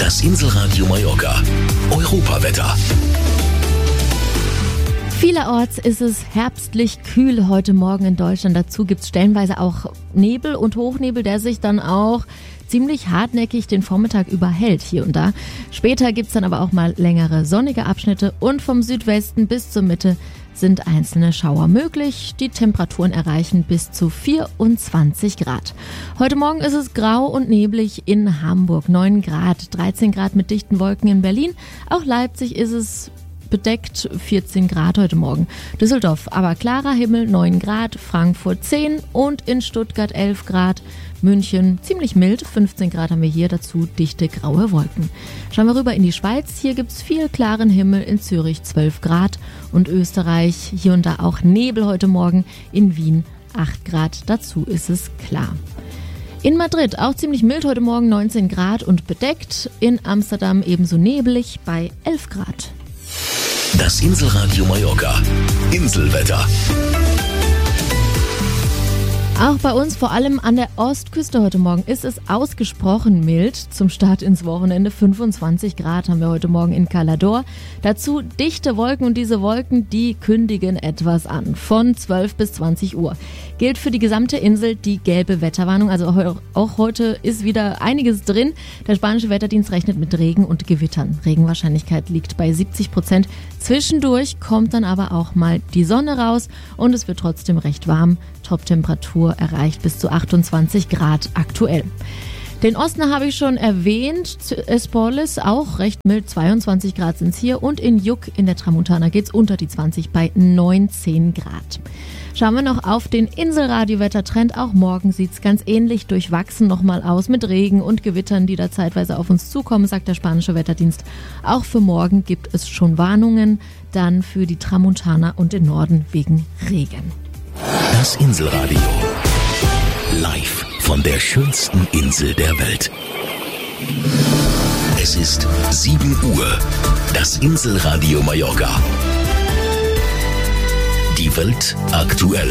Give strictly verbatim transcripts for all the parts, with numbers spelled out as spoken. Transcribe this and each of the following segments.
Das Inselradio Mallorca. Europawetter. Vielerorts ist es herbstlich kühl heute Morgen in Deutschland. Dazu gibt es stellenweise auch Nebel und Hochnebel, der sich dann auch ziemlich hartnäckig den Vormittag über hält hier und da. Später gibt es dann aber auch mal längere sonnige Abschnitte und vom Südwesten bis zur Mitte sind einzelne Schauer möglich. Die Temperaturen erreichen bis zu vierundzwanzig Grad. Heute Morgen ist es grau und neblig in Hamburg, neun Grad, dreizehn Grad mit dichten Wolken in Berlin. Auch Leipzig ist es bedeckt, vierzehn Grad heute Morgen. Düsseldorf aber klarer Himmel, neun Grad, Frankfurt zehn und in Stuttgart elf Grad. München ziemlich mild, fünfzehn Grad haben wir hier, dazu dichte graue Wolken. Schauen wir rüber in die Schweiz, hier gibt es viel klaren Himmel, in Zürich zwölf Grad und Österreich hier und da auch Nebel heute Morgen, in Wien acht Grad, dazu ist es klar. In Madrid auch ziemlich mild heute Morgen, neunzehn Grad und bedeckt, in Amsterdam ebenso nebelig bei elf Grad. Das Inselradio Mallorca. Inselwetter. Auch bei uns, vor allem an der Ostküste heute Morgen, ist es ausgesprochen mild. Zum Start ins Wochenende fünfundzwanzig Grad haben wir heute Morgen in Calador. Dazu dichte Wolken und diese Wolken, die kündigen etwas an. Von zwölf bis zwanzig Uhr gilt für die gesamte Insel die gelbe Wetterwarnung. Also auch heute ist wieder einiges drin. Der spanische Wetterdienst rechnet mit Regen und Gewittern. Regenwahrscheinlichkeit liegt bei siebzig Prozent. Zwischendurch kommt dann aber auch mal die Sonne raus und es wird trotzdem recht warm. Toptemperatur erreicht bis zu achtundzwanzig Grad aktuell. Den Osten habe ich schon erwähnt, Esporles auch recht mild, zweiundzwanzig Grad sind es hier und in Juck in der Tramontana geht es unter die zwanzig bei neunzehn Grad. Schauen wir noch auf den Inselradio-Wettertrend. Auch morgen sieht es ganz ähnlich durchwachsen nochmal aus mit Regen und Gewittern, die da zeitweise auf uns zukommen, sagt der spanische Wetterdienst. Auch für morgen gibt es schon Warnungen, dann für die Tramontana und den Norden wegen Regen. Das Inselradio. Live von der schönsten Insel der Welt. Es ist sieben Uhr. Das Inselradio Mallorca. Die Welt aktuell.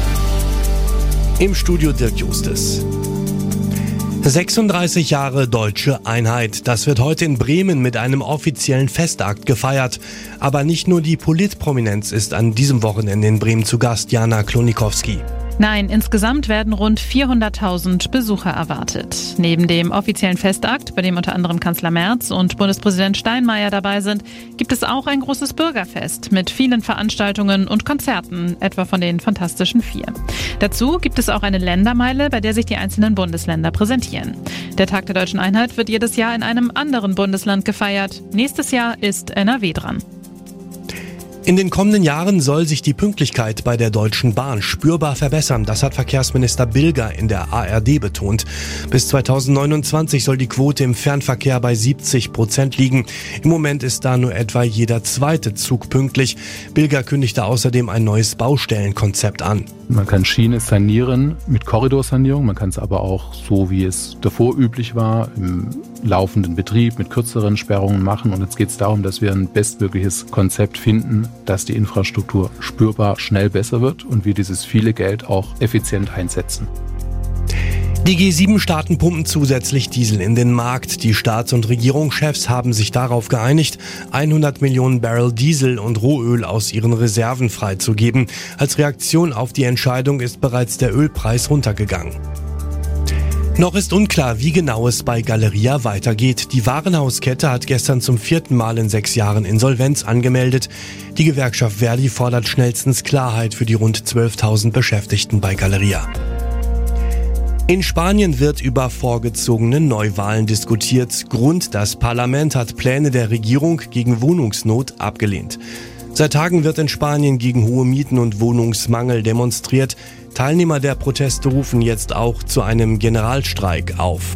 Im Studio Dirk Justus. sechsunddreißig Jahre deutsche Einheit. Das wird heute in Bremen mit einem offiziellen Festakt gefeiert. Aber nicht nur die Politprominenz ist an diesem Wochenende in Bremen zu Gast, Jana Klonikowski. Nein, insgesamt werden rund vierhunderttausend Besucher erwartet. Neben dem offiziellen Festakt, bei dem unter anderem Kanzler Merz und Bundespräsident Steinmeier dabei sind, gibt es auch ein großes Bürgerfest mit vielen Veranstaltungen und Konzerten, etwa von den Fantastischen Vier. Dazu gibt es auch eine Ländermeile, bei der sich die einzelnen Bundesländer präsentieren. Der Tag der deutschen Einheit wird jedes Jahr in einem anderen Bundesland gefeiert. Nächstes Jahr ist N R W dran. In den kommenden Jahren soll sich die Pünktlichkeit bei der Deutschen Bahn spürbar verbessern. Das hat Verkehrsminister Bilger in der A R D betont. Bis zweitausendneunundzwanzig soll die Quote im Fernverkehr bei siebzig Prozent liegen. Im Moment ist da nur etwa jeder zweite Zug pünktlich. Bilger kündigte außerdem ein neues Baustellenkonzept an. Man kann Schiene sanieren mit Korridorsanierung, man kann es aber auch so, wie es davor üblich war, im laufenden Betrieb mit kürzeren Sperrungen machen. Und jetzt geht es darum, dass wir ein bestmögliches Konzept finden, dass die Infrastruktur spürbar schnell besser wird und wir dieses viele Geld auch effizient einsetzen. Die G sieben Staaten pumpen zusätzlich Diesel in den Markt. Die Staats- und Regierungschefs haben sich darauf geeinigt, hundert Millionen Barrel Diesel und Rohöl aus ihren Reserven freizugeben. Als Reaktion auf die Entscheidung ist bereits der Ölpreis runtergegangen. Noch ist unklar, wie genau es bei Galeria weitergeht. Die Warenhauskette hat gestern zum vierten Mal in sechs Jahren Insolvenz angemeldet. Die Gewerkschaft Verdi fordert schnellstens Klarheit für die rund zwölftausend Beschäftigten bei Galeria. In Spanien wird über vorgezogene Neuwahlen diskutiert. Grund: das Parlament hat Pläne der Regierung gegen Wohnungsnot abgelehnt. Seit Tagen wird in Spanien gegen hohe Mieten und Wohnungsmangel demonstriert. Teilnehmer der Proteste rufen jetzt auch zu einem Generalstreik auf.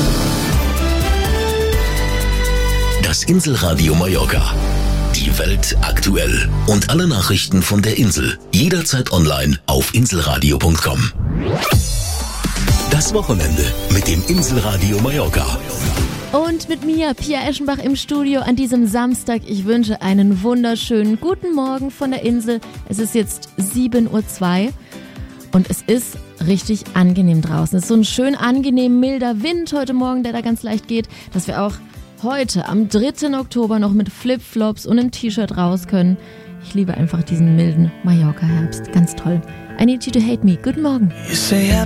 Das Inselradio Mallorca. Die Welt aktuell. Und alle Nachrichten von der Insel. Jederzeit online auf inselradio punkt com. Das Wochenende mit dem Inselradio Mallorca. Und mit mir, Pia Eschenbach, im Studio an diesem Samstag. Ich wünsche einen wunderschönen guten Morgen von der Insel. Es ist jetzt sieben Uhr zwei und es ist richtig angenehm draußen. Es ist so ein schön angenehm milder Wind heute Morgen, der da ganz leicht geht, dass wir auch heute am dritten Oktober noch mit Flipflops und einem T-Shirt raus können. Ich liebe einfach diesen milden Mallorca-Herbst. Ganz toll. I Need You to Hate Me. Guten Morgen.